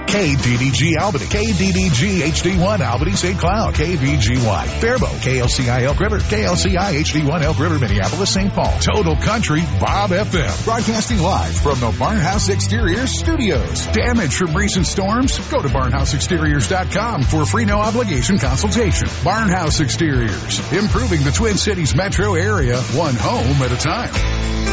KDDG Albany, KDDG HD1 Albany St. Cloud, KBGY Faribault, KLCI Elk River, KLCI HD1 Elk River Minneapolis St. Paul, Total Country Bob FM, broadcasting live from the Barnhouse Exteriors studios. Damage from recent storms? Go to barnhouseexteriors.com for a free no obligation consultation. Barnhouse Exteriors, improving the Twin Cities metro area, one home at a time.